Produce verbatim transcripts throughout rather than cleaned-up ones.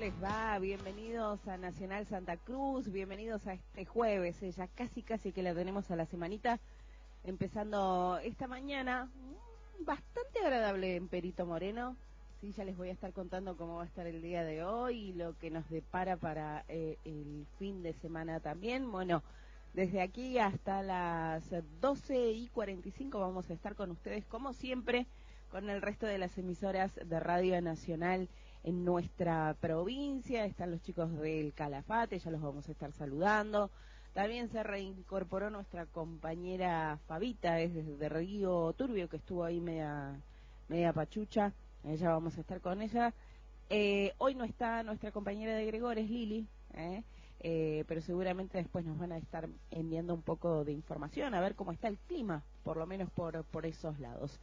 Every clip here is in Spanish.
les va? Bienvenidos a Nacional Santa Cruz, bienvenidos a este jueves, eh, ya casi casi que la tenemos a la semanita, empezando esta mañana, bastante agradable en Perito Moreno. Sí, ya les voy a estar contando cómo va a estar el día de hoy y lo que nos depara para eh, el fin de semana también. Bueno, desde aquí hasta las doce y cuarenta y cinco vamos a estar con ustedes, como siempre, con el resto de las emisoras de Radio Nacional en nuestra provincia. Están los chicos del Calafate, ya los vamos a estar saludando. También se reincorporó nuestra compañera Fabita, es desde Río Turbio, que estuvo ahí media, media pachucha. Ya vamos a estar con ella. Eh, hoy no está nuestra compañera de Gregores, Lili, ¿eh? Eh, pero seguramente después nos van a estar enviando un poco de información, a ver cómo está el clima, por lo menos por, por esos lados.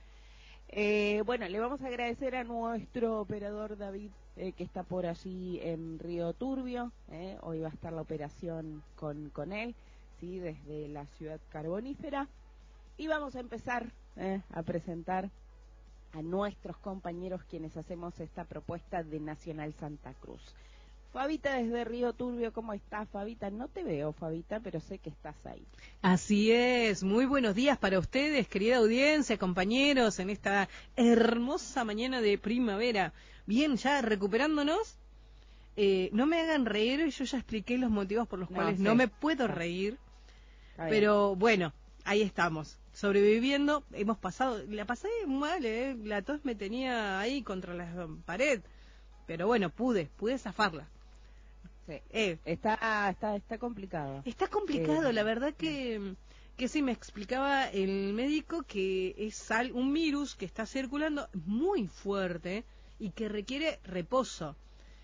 Eh, bueno, le vamos a agradecer a nuestro operador David, eh, que está por allí en Río Turbio. Eh, hoy va a estar la operación con, con él, sí, desde la ciudad carbonífera. Y vamos a empezar eh, a presentar a nuestros compañeros quienes hacemos esta propuesta de Nacional Santa Cruz. Fabita desde Río Turbio, ¿cómo estás, Fabita? No te veo, Fabita, pero sé que estás ahí. Así es, muy buenos días para ustedes, querida audiencia, compañeros, en esta hermosa mañana de primavera. Bien, ya recuperándonos, eh, no me hagan reír, yo ya expliqué los motivos por los No, cuales sí. no me puedo Está. reír, Está pero bueno, ahí estamos, sobreviviendo. Hemos pasado, la pasé mal, eh, la tos me tenía ahí contra la pared, pero bueno, pude, pude zafarla. Sí. Eh, Está, está, está complicado. Está complicado, Eh, la verdad que, que sí, me explicaba el médico que es al, un virus que está circulando muy fuerte y que requiere reposo.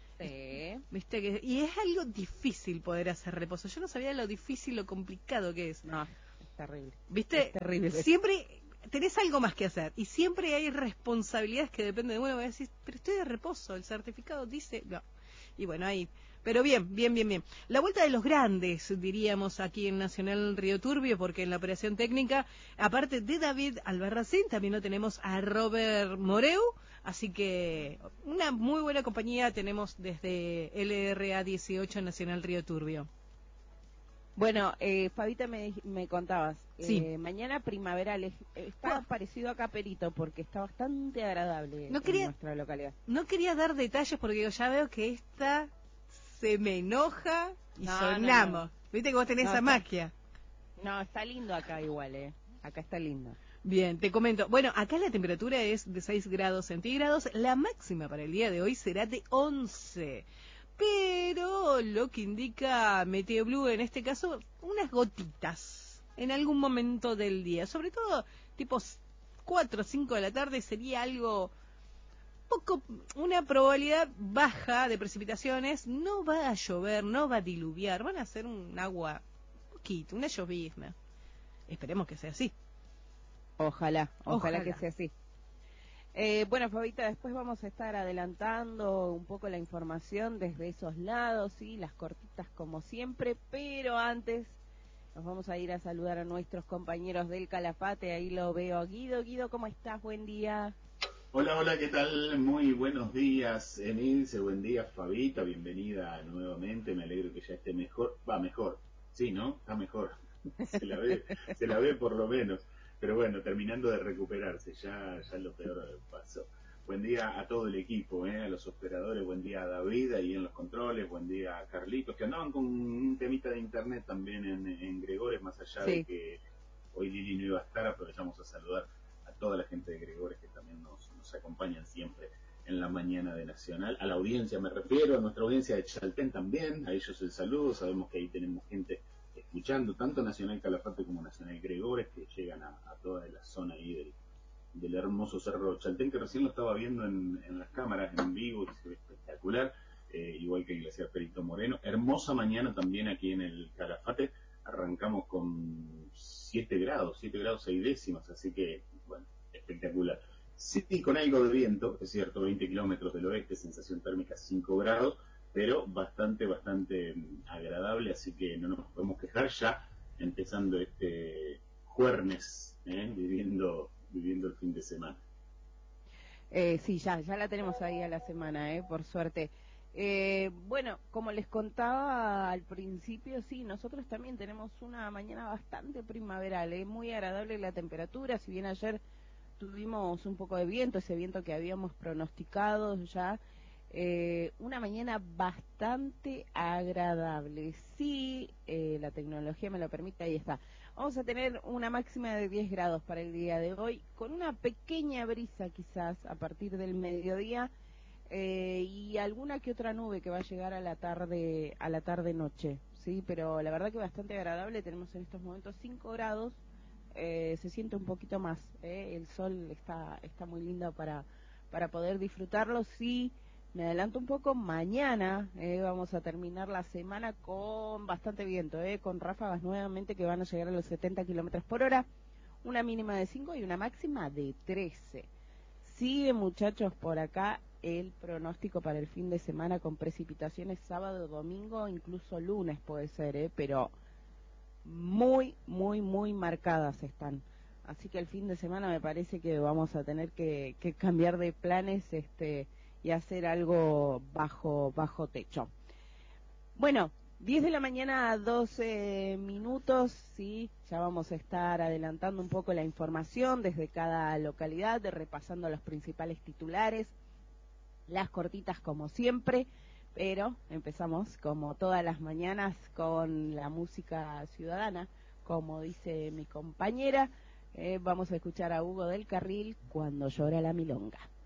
Sí. ¿Viste? Que, y es algo difícil poder hacer reposo. Yo no sabía lo difícil, lo complicado que es. No, es terrible. ¿Viste? Es terrible. Siempre tenés algo más que hacer y siempre hay responsabilidades que dependen de uno. Voy a decir, pero estoy de reposo, el certificado dice... No. Y bueno, ahí... Pero bien, bien, bien, bien. La vuelta de los grandes, diríamos, aquí en Nacional Río Turbio, porque en la operación técnica, aparte de David Albarracín, también lo tenemos a Robert Moreu, así que una muy buena compañía tenemos desde L R A dieciocho Nacional Río Turbio. Bueno, eh, Fabita, me, me contabas, Sí. eh, mañana primaveral, es- está parecido acá a Perito, porque está bastante agradable No en quería, nuestra localidad. no quería dar detalles porque ya veo que esta se me enoja y No, sonamos. no, no. Viste que vos tenés No, esa está- magia. No, está lindo acá igual, eh. Acá está lindo. Bien, te comento. Bueno, acá la temperatura es de seis grados centígrados. La máxima para el día de hoy será de once. Pero lo que indica Meteo Blue en este caso, unas gotitas en algún momento del día. Sobre todo, tipo cuatro o cinco de la tarde sería algo... poco, una probabilidad baja de precipitaciones. No va a llover, no va a diluviar, van a ser un agua poquito, una llovizna. Esperemos que sea así. Ojalá, ojalá, Ojalá. que sea así. Eh, bueno, Fabita, después vamos a estar adelantando un poco la información desde esos lados, sí, las cortitas como siempre, pero antes nos vamos a ir a saludar a nuestros compañeros del Calafate. Ahí lo veo, Guido. Guido, ¿cómo estás? Buen día. Hola, hola, ¿qué tal? Muy buenos días, Emilce, buen día, Fabita, bienvenida nuevamente, me alegro que ya esté mejor, va mejor, sí, ¿no? Está mejor, se la ve, se la ve por lo menos, pero bueno, terminando de recuperarse, ya, ya lo peor pasó. Buen día a todo el equipo, ¿eh? A los operadores, buen día a David ahí en los controles, buen día a Carlitos, que andaban con un temita de internet también en, en Gregores, más allá Sí. de que hoy Lili no iba a estar, aprovechamos a saludar a toda la gente de Gregores que también nos, nos acompañan siempre en la mañana de Nacional. A la audiencia me refiero, a nuestra audiencia de Chaltén también, a ellos el saludo, sabemos que ahí tenemos gente escuchando, tanto Nacional Calafate como Nacional Gregores, que llegan a, a toda la zona ahí del, del hermoso Cerro Chaltén, que recién lo estaba viendo en, en las cámaras en vivo, y se ve espectacular, eh, igual que el Glaciar Perito Moreno. Hermosa mañana también aquí en el Calafate, arrancamos con siete grados, siete grados seis décimas, así que, bueno, espectacular. Sí, con algo de viento, es cierto, veinte kilómetros del oeste, sensación térmica cinco grados, pero bastante, bastante agradable, así que no nos podemos quejar ya, empezando este jueves, ¿eh? viviendo, viviendo el fin de semana. Eh, sí, ya, ya la tenemos ahí a la semana, eh, por suerte. Eh, bueno, como les contaba al principio, sí, nosotros también tenemos una mañana bastante primaveral, ¿eh? Muy agradable la temperatura, si bien ayer tuvimos un poco de viento, ese viento que habíamos pronosticado ya, eh, una mañana bastante agradable. Sí, eh, la tecnología me lo permite, ahí está. Vamos a tener una máxima de diez grados para el día de hoy, con una pequeña brisa quizás a partir del mediodía, eh, y alguna que otra nube que va a llegar a la tarde, a la tarde noche, sí, pero la verdad que bastante agradable. Tenemos en estos momentos cinco grados. Eh, se siente un poquito más, ¿eh? El sol está está muy lindo para para poder disfrutarlo. Sí, me adelanto un poco, mañana eh, vamos a terminar la semana con bastante viento, ¿eh? Con ráfagas nuevamente que van a llegar a los setenta kilómetros por hora, una mínima de cinco y una máxima de trece. Sigue, muchachos, por acá el pronóstico para el fin de semana con precipitaciones sábado, domingo, incluso lunes puede ser, ¿eh? Pero muy, muy, muy marcadas están. Así que el fin de semana me parece que vamos a tener que, que cambiar de planes este y hacer algo bajo, bajo techo. Bueno, diez de la mañana, doce minutos, sí, ya vamos a estar adelantando un poco la información desde cada localidad, de repasando los principales titulares, las cortitas como siempre. Pero empezamos, como todas las mañanas, con la música ciudadana, como dice mi compañera. Eh, vamos a escuchar a Hugo del Carril, Cuando llora la milonga.